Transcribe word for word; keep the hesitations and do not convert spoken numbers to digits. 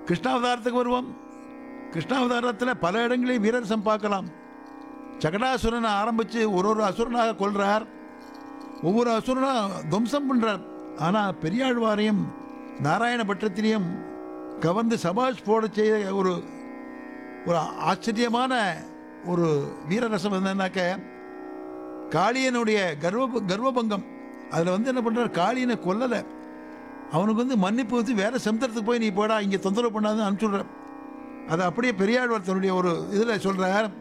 கிருஷ்ணாவதாரத்துக்கு வருவோம். கிருஷ்ணாவதாரத்தில் பல இடங்களில் வீரரசம் பார்க்கலாம். சகடாசுரனை ஆரம்பித்து ஒரு ஒரு அசுரனாக கொள்கிறார், ஒவ்வொரு அசுரனாக துவம்சம் பண்ணுறார். ஆனால் பெரியாழ்வாரையும் நாராயண பட்டத்திலையும் கவர்ந்து சபாஷ் போட செய்ய ஒரு ஒரு ஆச்சரியமான ஒரு வீரரசம் என்னன்னாக்க, காளியனுடைய கர்வ கர்வபங்கம். அதில் வந்து என்ன பண்ணுறார், காளியனை கொல்லலை, அவனுக்கு வந்து மன்னிப்பு வந்து வேறு சமுத்திரத்துக்கு போய் நீ போடா, இங்கே தொந்தரவு பண்ணாதுன்னு அனுப்பிச்சுடுற. அதை அப்படியே பெரியாழ்வார் தன்னுடைய ஒரு இதில் சொல்கிறார்.